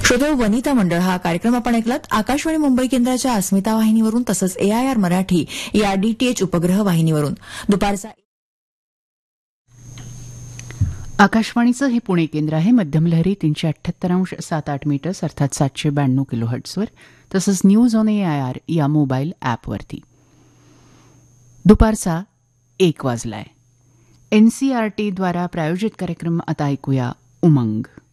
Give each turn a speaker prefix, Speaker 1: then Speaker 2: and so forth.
Speaker 1: श्रोते, वनिता मंडळ हा कार्यक्रम आपण ऐकलात आकाशवाणी मुंबई केंद्राच्या अस्मिता वाहिनीवरून तसंच AIR मराठी या DTH उपग्रह वाहिनीवरून. दुपारचा
Speaker 2: आकाशवाणीचं हे पुणे केंद्र आहे. मध्यमलहरी 378.78 मीटर्स अर्थात 792 किलोहर्ट्झवर, तसंच न्यूज ऑन AIR या मोबाईल ॲपवरती. दुपारचा 1 वाजलाय. NCERT द्वारा प्रायोजित कार्यक्रम आता ऐकूया. उमंग.